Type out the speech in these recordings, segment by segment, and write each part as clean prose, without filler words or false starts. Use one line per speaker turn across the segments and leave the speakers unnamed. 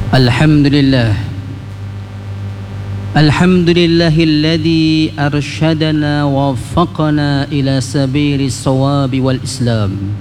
Alhamdulillah. Alhamdulillahilladzi arsyadana wa waffaqana ila sabilis shawabi wal islam.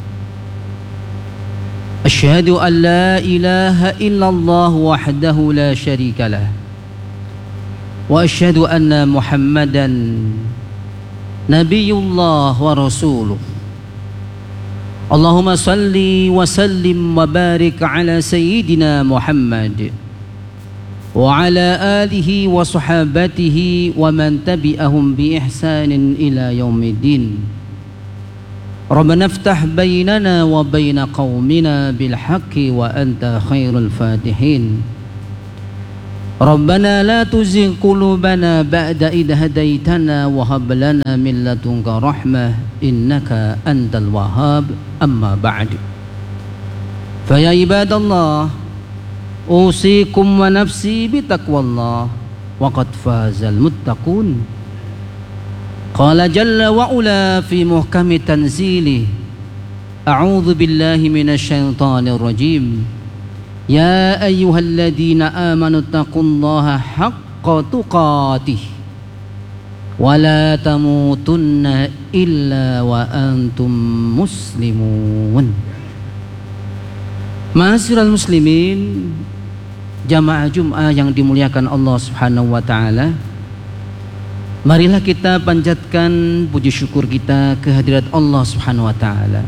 Asyhadu an la ilaha illallah wahdahu la syarika lah. Wa asyhadu anna Muhammadan nabiyullah wa rasuluh. Allahumma salli wa sallim wa barik ala sayyidina Muhammad wa ala alihi wa sahabatihi wa man tabi'ahum bi ihsanin ila yaumiddin. Rabbana iftah bainana wa baina qaumina bil haqqi wa anta khairul fatihin. Rabbana la tuzigh qulubana ba'da idh hadaitana wa hab lana min ladunka rahmah innaka antal wahhab. Amma ba'd. Fa ya ibadallah, usikum wa nafsi bitaqwallah wa qad fazal muttaqun. Qala jalla wa ula fi muhkami tanzilih, a'udzu billahi minasy syaithanir rajim. Ya ayyuhalladzina amanu taqullaha haqqa tuqatih wa la tamutunna illa wa antum muslimun. Ma'asyiral muslimin, jamaah Jum'ah yang dimuliakan Allah Subhanahu wa taala, marilah kita panjatkan puji syukur kita kehadirat Allah Subhanahu wa taala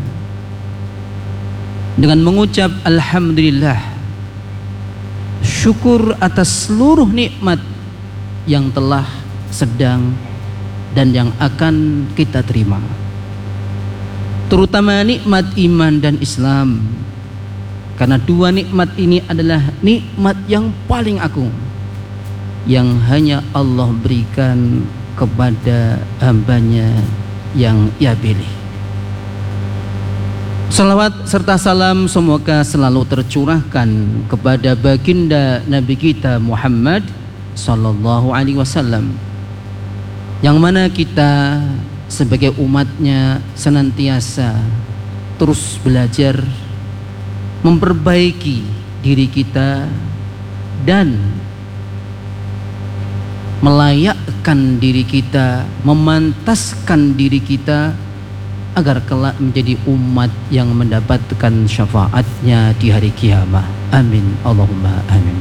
dengan mengucap alhamdulillah, syukur atas seluruh nikmat yang telah, sedang, dan yang akan kita terima, terutama nikmat iman dan Islam, karena dua nikmat ini adalah nikmat yang paling agung yang hanya Allah berikan kepada hambanya yang Ia pilih. Salawat serta salam semoga selalu tercurahkan kepada baginda Nabi kita Muhammad sallallahu alaihi wasallam, yang mana kita sebagai umatnya senantiasa terus belajar memperbaiki diri kita dan melayakkan diri kita, memantaskan diri kita agar kelak menjadi umat yang mendapatkan syafaatnya di hari kiamat. Amin Allahumma amin.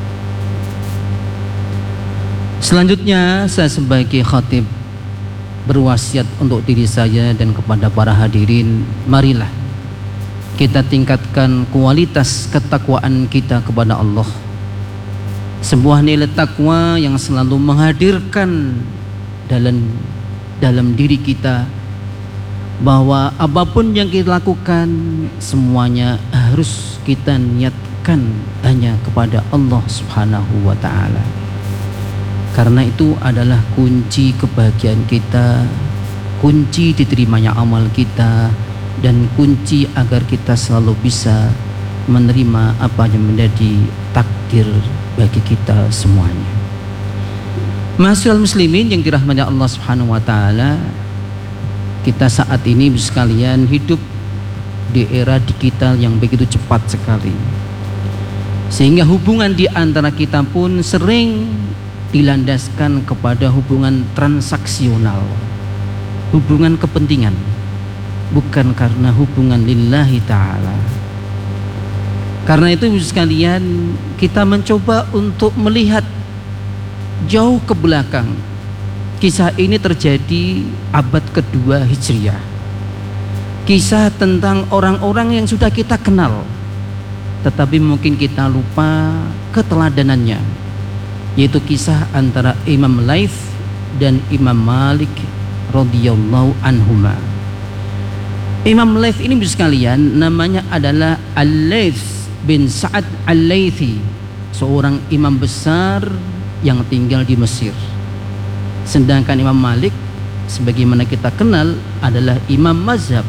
Selanjutnya saya sebagai khatib berwasiat untuk diri saya dan kepada para hadirin, marilah kita tingkatkan kualitas ketakwaan kita kepada Allah. Sebuah nilai takwa yang selalu menghadirkan dalam diri kita bahwa apapun yang kita lakukan semuanya harus kita niatkan hanya kepada Allah Subhanahu wa taala. Karena itu adalah kunci kebahagiaan kita, kunci diterimanya amal kita, dan kunci agar kita selalu bisa menerima apa yang menjadi takdir bagi kita semuanya. Ma'asyiral muslimin yang dirahmati Allah Subhanahu wa taala, kita saat ini sekalian hidup di era digital yang begitu cepat sekali, sehingga hubungan di antara kita pun sering dilandaskan kepada hubungan transaksional, hubungan kepentingan, bukan karena hubungan lillahi ta'ala. Karena itu sekalian kita mencoba untuk melihat jauh ke belakang. Kisah ini terjadi abad kedua Hijriah. Kisah tentang orang-orang yang sudah kita kenal, tetapi mungkin kita lupa keteladanannya, yaitu kisah antara Imam Laits dan Imam Malik radhiyallahu anhuma. Imam Laits ini sekalian namanya adalah Al-Laits bin Sa'ad Al-Laitsi, seorang imam besar yang tinggal di Mesir. Sedangkan Imam Malik sebagaimana kita kenal adalah imam mazhab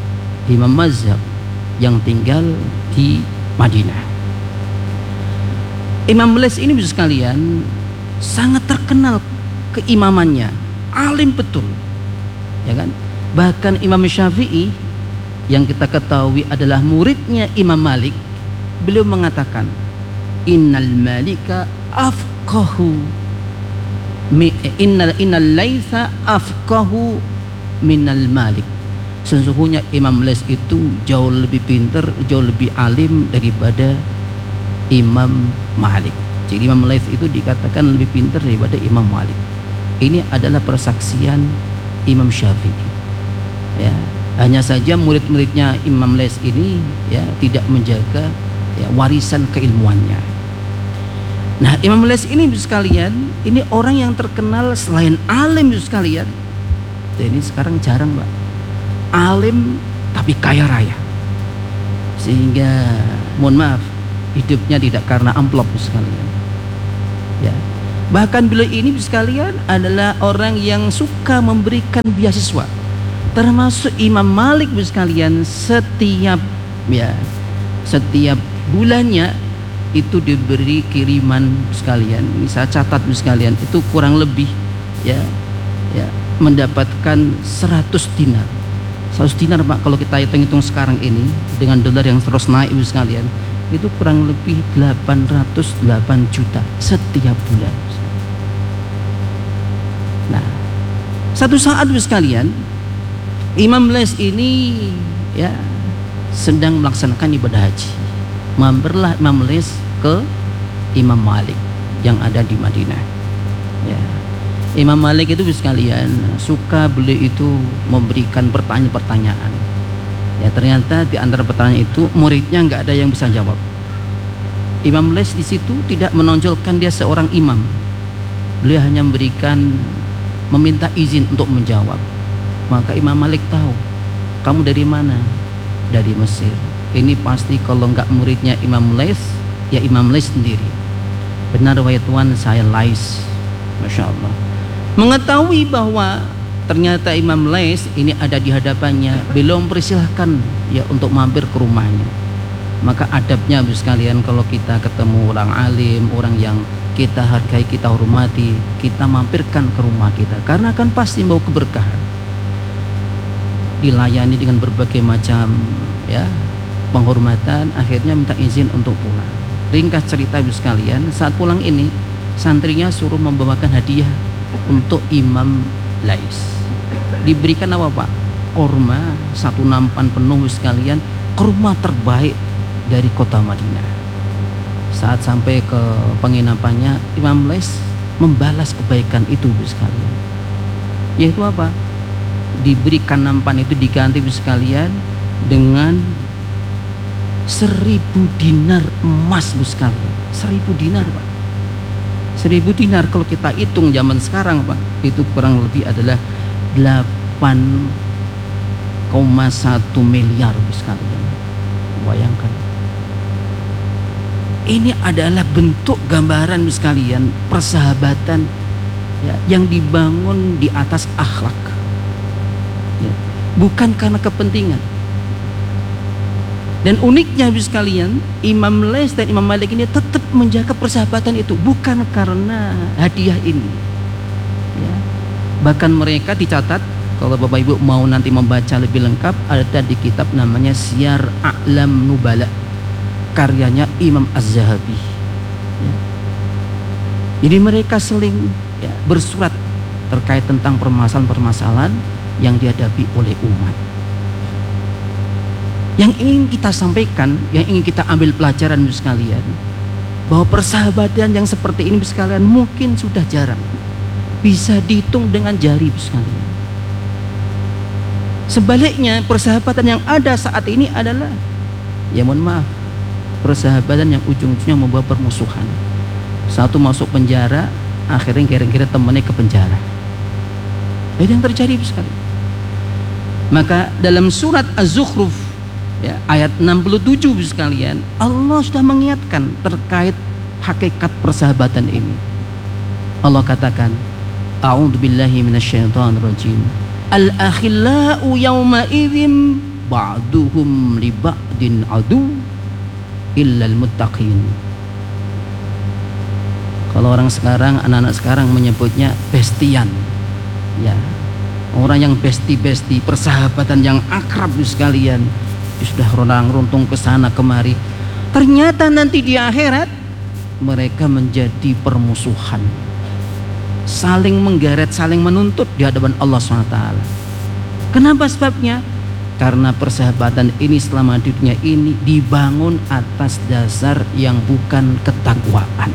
yang tinggal di Madinah. Imam Laits ini sekalian sangat terkenal keimamannya, alim betul, ya kan? Bahkan Imam Syafi'i yang kita ketahui adalah muridnya Imam Malik, beliau mengatakan innal malika afqahu innal laitha afqahu minal malik. Sesungguhnya Imam Lais itu jauh lebih pintar, jauh lebih alim daripada Imam Malik. Jadi Imam Lais itu dikatakan lebih pintar daripada Imam Malik. Ini adalah persaksian Imam Syafi'i. Ya, hanya saja murid-muridnya Imam Lais ini ya tidak menjaga ya, warisan keilmuannya. Nah, Imam Lais ini sekalian, ini orang yang terkenal selain alim sekalian. Dan ini sekarang jarang, Pak. Alim tapi kaya raya. Sehingga mohon maaf, hidupnya tidak karena amplop sekalian. Ya. Bahkan beliau ini sekalian adalah orang yang suka memberikan beasiswa. Termasuk Imam Malik sekalian setiap bulannya itu diberi kiriman sekalian. Ini saya catat sekalian, itu kurang lebih ya mendapatkan 100 dinar. 100 dinar Pak, kalau kita hitung-hitung sekarang ini dengan dolar yang terus naik sekalian, itu kurang lebih 808 juta setiap bulan. Nah, satu saat sekalian Imam Lais ini ya sedang melaksanakan ibadah haji. Mampirlah Imam Lais ke Imam Malik yang ada di Madinah. Ya. Imam Malik itu sekalian suka beliau itu memberikan pertanyaan-pertanyaan. Ya, ternyata di antara pertanyaan itu muridnya nggak ada yang bisa jawab. Imam Lais di situ tidak menonjolkan dia seorang imam. Beliau hanya meminta izin untuk menjawab. Maka Imam Malik tahu, kamu dari mana? Dari Mesir. Ini pasti kalau nggak muridnya Imam Lais, ya Imam Lais sendiri. Benar wahai Tuan, saya Lais. Masya Allah. Mengetahui bahwa ternyata Imam Lais ini ada di hadapannya, beliau mempersilahkan ya untuk mampir ke rumahnya. Maka adabnya sekalian, kalau kita ketemu orang alim, orang yang kita hargai, kita hormati, kita mampirkan ke rumah kita, karena kan pasti mau keberkahan. Dilayani dengan berbagai macam ya penghormatan, akhirnya minta izin untuk pulang. Ringkas cerita sekalian, saat pulang ini santrinya suruh membawakan hadiah untuk Imam Lais. Diberikan apa Pak? Korma, satu nampan penuh sekalian, korma terbaik dari kota Madinah. Saat sampai ke penginapannya, Imam Lais membalas kebaikan itu sekalian. Yaitu apa? Diberikan nampan itu diganti sekalian dengan 1000 dinar emas sekalian. 1000 dinar Pak. 1000 dinar kalau kita hitung zaman sekarang Pak, itu kurang lebih adalah 8,1 miliar sekalian. Bayangkan. Ini adalah bentuk gambaran sekalian persahabatan ya, yang dibangun di atas akhlak. Ya, bukan karena kepentingan. Dan uniknya sekalian, Imam Lais dan Imam Malik ini tetap menjaga persahabatan itu, bukan karena hadiah ini ya. Bahkan mereka dicatat, kalau Bapak Ibu mau nanti membaca lebih lengkap, ada di kitab namanya Syiar A'lam Nubala, karyanya Imam Az-Zahabi ya. Jadi mereka seling ya, bersurat terkait tentang permasalahan-permasalahan yang dihadapi oleh umat. Yang ingin kita sampaikan, yang ingin kita ambil pelajaran sekalian, bahwa persahabatan yang seperti ini sekalian mungkin sudah jarang, bisa dihitung dengan jari sekalian. Sebaliknya persahabatan yang ada saat ini adalah, ya mohon maaf, persahabatan yang ujung-ujungnya membawa permusuhan. Satu masuk penjara, akhirnya kira-kira temannya ke penjara. Itu yang terjadi sekali. Maka dalam surat Az-Zukhruf ya, ayat 67 sekalian, Allah sudah mengingatkan terkait hakikat persahabatan ini. Allah katakan, A'udzubillahi minasyaitonirrajim. Al-akhillau yawma idzin ba'duhum li ba'din adu illal muttaqin. Kalau orang sekarang, anak-anak sekarang menyebutnya bestian. Ya. Orang yang besti-besti, persahabatan yang akrab sekalian, sudah runtung ke sana kemari. Ternyata nanti di akhirat mereka menjadi permusuhan, saling menggeret, saling menuntut di hadapan Allah SWT. Kenapa sebabnya? Karena persahabatan ini selama di dunia ini dibangun atas dasar yang bukan ketakwaan.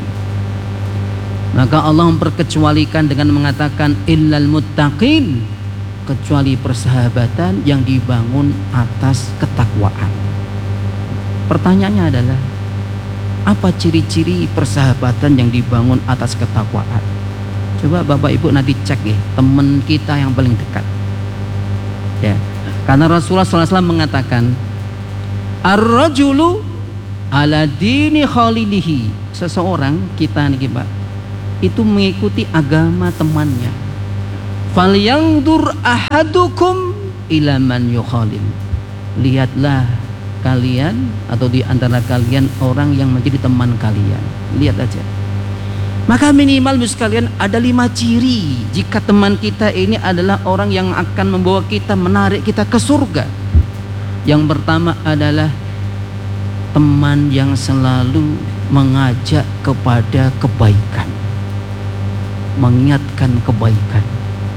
Maka Allah memperkecualikan dengan mengatakan illal muttaqin, kecuali persahabatan yang dibangun atas ketakwaan. Pertanyaannya adalah, apa ciri-ciri persahabatan yang dibangun atas ketakwaan? Coba Bapak Ibu nanti cek ya, teman kita yang paling dekat. Ya. Karena Rasulullah SAW mengatakan, ar-rajulu ala dini khalilihi. Seseorang, kita nih Pak, itu mengikuti agama temannya. Falyanzur ahadukum ila man yukhalil. Lihatlah kalian atau di antara kalian orang yang menjadi teman kalian. Lihat aja. Maka minimal sekalian ada 5 ciri jika teman kita ini adalah orang yang akan membawa kita, menarik kita ke surga. Yang pertama adalah teman yang selalu mengajak kepada kebaikan, mengingatkan kebaikan.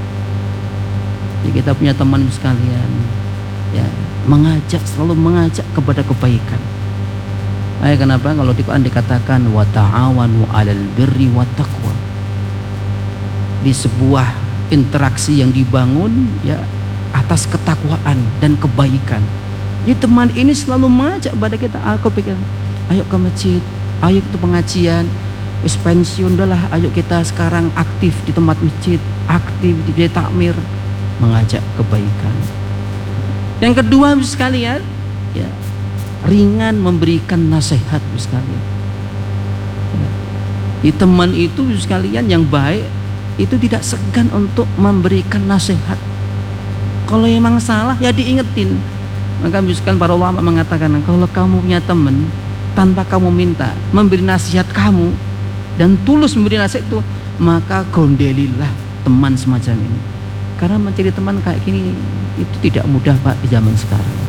Jadi kita punya teman sekalian, ya, selalu mengajak kepada kebaikan. Kenapa? Kalau di Quran dikatakan wa ta'awanu 'alal birri wat taqwa. Di sebuah interaksi yang dibangun ya atas ketakwaan dan kebaikan. Jadi teman ini selalu mengajak kepada kita, aku pikir, ayo ke masjid, ayo ke pengajian, wis pensiun udahlah, ayo kita sekarang aktif di tempat masjid, aktif di takmir, mengajak kebaikan. Yang kedua sekalian, ya, ringan memberikan nasihat sekalian. Ya. Di teman itu sekalian yang baik itu tidak segan untuk memberikan nasihat. Kalau memang salah ya diingetin. Maka misalkan para ulama mengatakan, kalau kamu punya teman tanpa kamu minta memberi nasihat kamu dan tulus memberi nasihat itu, maka gondelilah teman semacam ini. Karena mencari teman kayak gini itu tidak mudah Pak di zaman sekarang.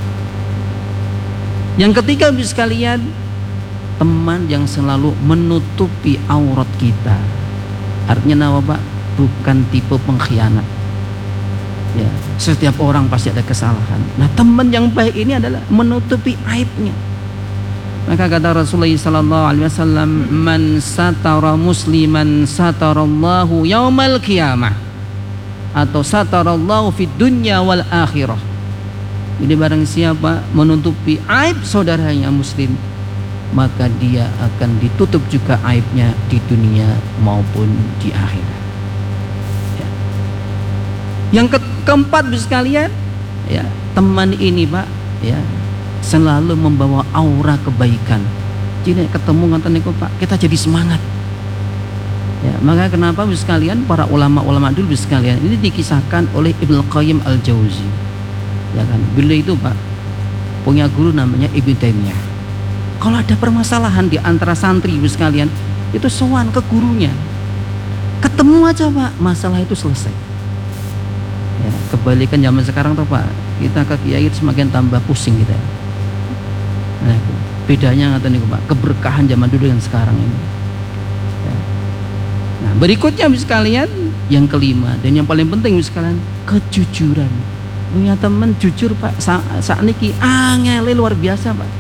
Yang ketiga sekalian, teman yang selalu menutupi aurat kita. Artinya apa Pak? Bukan tipe pengkhianat. Ya, setiap orang pasti ada kesalahan. Nah, teman yang baik ini adalah menutupi aibnya. Maka kata Rasulullah SAW, man satara musliman satarallahu yaumal qiyamah, atau satarallahu fid dunya wal akhirah. Jadi barang siapa menutupi aib saudaranya muslim, maka dia akan ditutup juga aibnya di dunia maupun di akhirat. Ya. Yang keempat sekalian, ya, teman ini Pak, ya, selalu membawa aura kebaikan. Jadi ketemu nganten niku Pak, kita jadi semangat. Ya, maka kenapa sekalian para ulama-ulama dulu sekalian ini dikisahkan oleh Ibnu Qayyim Al-Jauzi. Ya kan, beliau itu Pak punya guru namanya Ibnu Taimiyah. Kalau ada permasalahan di antara santri sekalian, itu sowan ke gurunya, ketemu aja Pak, masalah itu selesai. Ya, kebalikan zaman sekarang tuh Pak, kita ke kiai semakin tambah pusing kita. Nah, bedanya ngaten niku Pak, keberkahan zaman dulu yang sekarang ini. Ya. Nah, berikutnya sekalian, yang kelima dan yang paling penting sekalian, kejujuran. Punya teman jujur Pak, saat niki angel luar biasa Pak.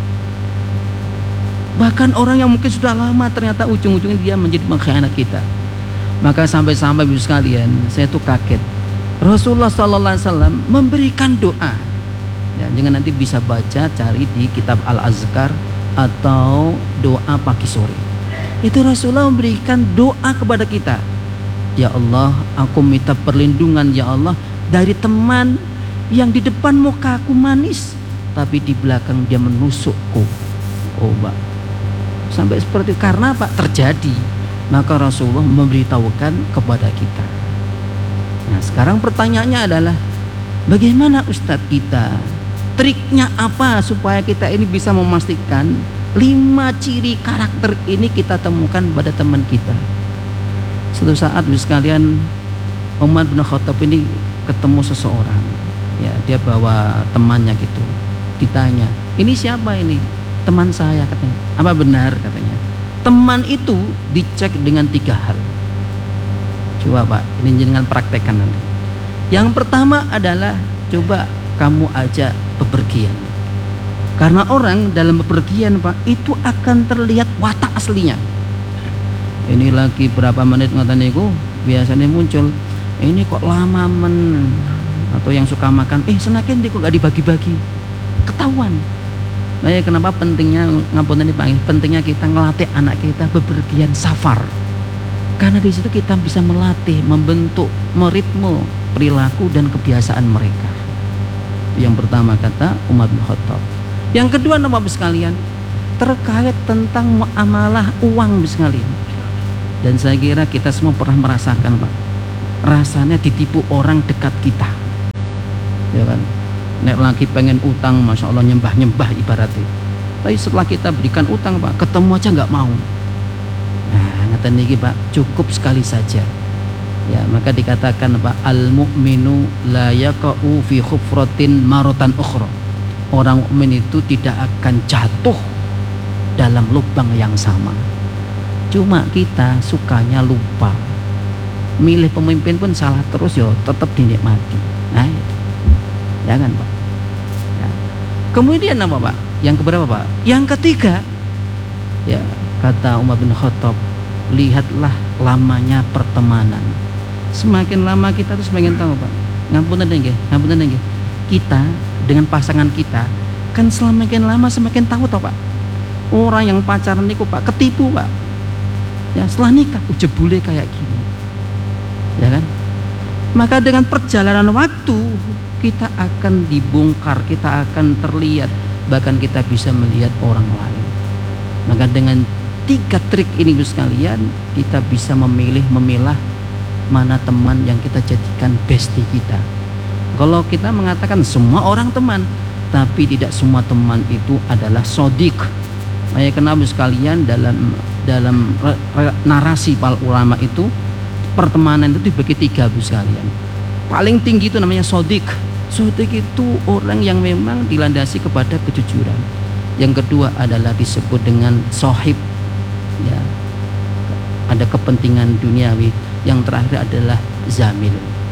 Bahkan orang yang mungkin sudah lama ternyata ujung-ujungnya dia menjadi pengkhianat kita. Maka sampai-sampai sekalian, saya tuh kaget. Rasulullah SAW memberikan doa. Ya, jangan nanti bisa baca, cari di kitab Al-Azkar atau doa pagi sore. Itu Rasulullah memberikan doa kepada kita. Ya Allah, aku minta perlindungan ya Allah dari teman yang di depan mukaku manis, tapi di belakang dia menusukku. Oh Pak, sampai seperti karena Pak terjadi, maka Rasulullah memberitahukan kepada kita. Nah, sekarang pertanyaannya adalah, bagaimana Ustadz kita? Triknya apa supaya kita ini bisa memastikan 5 ciri karakter ini kita temukan pada teman kita? Suatu saat sekalian, Umar bin Khattab ini ketemu seseorang, ya, dia bawa temannya gitu, ditanya, ini siapa ini? Teman saya katanya. Apa benar katanya Teman itu dicek dengan 3 hal. Coba Pak, ini jangan praktekkan nanti. Yang pertama adalah coba kamu ajak bepergian. Karena orang dalam bepergian Pak itu akan terlihat watak aslinya. Ini lagi berapa menit ngoten niku biasanya muncul. Ini kok lama atau yang suka makan, senakin kok gak dibagi-bagi. Ketahuan. Nah ya kenapa pentingnya ngapunten Pak, pentingnya kita ngelatih anak kita bepergian safar. Karena di situ kita bisa melatih, membentuk meritme perilaku dan kebiasaan mereka. Yang pertama kata Umar bin Khattab. Yang kedua Bapak sekalian, terkait tentang muamalah uang sekalian. Dan saya kira kita semua pernah merasakan Pak, rasanya ditipu orang dekat kita, ya kan? Nek lagi pengen utang, masya Allah nyembah ibaratnya. Tapi setelah kita berikan utang Pak, ketemu aja nggak mau. Nah, ngeten niki Pak, cukup sekali saja. Ya, maka dikatakan Pak, al-mu'minu la yaqa'u fi khufratin maratan ukhra. Orang mukmin itu tidak akan jatuh dalam lubang yang sama. Cuma kita sukanya lupa. Milih pemimpin pun salah terus ya, tetap dinikmati. Nah, jangan Pak. Ya. Kemudian apa Pak? Yang keberapa Pak? Yang ketiga, ya kata Umar bin Khattab, lihatlah lamanya pertemanan. Semakin lama kita tuh semakin tahu Pak. Ngapunten nggih. Kita dengan pasangan kita kan semakin lama semakin tahu toh Pak. Orang yang pacaran niku Pak ketipu Pak. Ya setelah nikah jebule kayak gini. Ya kan? Maka dengan perjalanan waktu kita akan dibongkar, kita akan terlihat, bahkan kita bisa melihat orang lain. Maka dengan 3 trik ini sekalian, kita bisa memilah mana teman yang kita jadikan bestie kita. Kalau kita mengatakan semua orang teman, tapi tidak semua teman itu adalah sodik. Makanya kenapa sekalian dalam narasi para ulama itu pertemanan itu dibagi 3 sekalian. Paling tinggi itu namanya sodik. Sodik itu orang yang memang dilandasi kepada kejujuran. Yang kedua adalah disebut dengan sohib. Ya, ada kepentingan duniawi. Yang terakhir adalah zamil.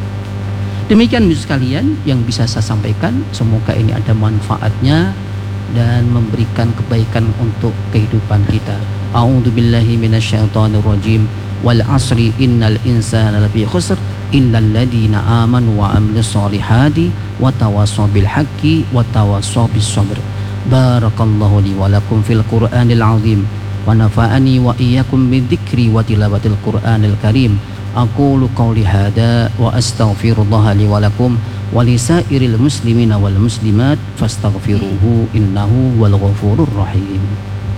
Demikian sekalian yang bisa saya sampaikan. Semoga ini ada manfaatnya dan memberikan kebaikan untuk kehidupan kita. A'udzubillahi minasyaitonirrajim. Wal asri innal insana lafi khusr illal ladzina amanu wa amilus solihati wa tawassaw bil haqqi wa tawassaw bis sabr. Barakallahu li wa lakum fil Qur'anil azim wa nafa'ani wa iyyakum bidzikri wa tilawatil Qur'anil karim. Aqulu qawli hada wa astaghfirullah li wa lakum wa lisairil muslimina wal muslimat fastaghfiruhu innahu wal ghafurur rahim.